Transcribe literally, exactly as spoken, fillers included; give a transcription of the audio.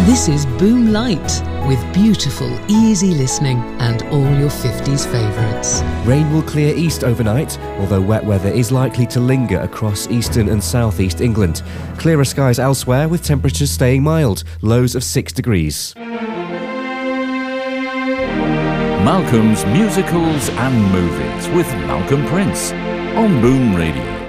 This is Boom Light, with beautiful, easy listening and all your fifties favourites. Rain will clear east overnight, although wet weather is likely to linger across eastern and southeast England. Clearer skies elsewhere, with temperatures staying mild, lows of six degrees. Malcolm's Musicals and Movies with Malcolm Prince on Boom Radio.